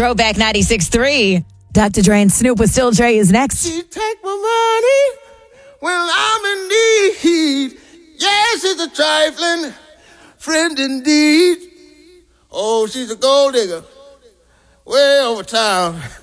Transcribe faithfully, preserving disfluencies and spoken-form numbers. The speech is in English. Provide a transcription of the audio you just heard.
Throwback ninety-six point three. Doctor Dre and Snoop with Still Dre is next. She take my money when I'm in need. Yes, she's a trifling friend indeed. Oh, she's a gold digger way over town.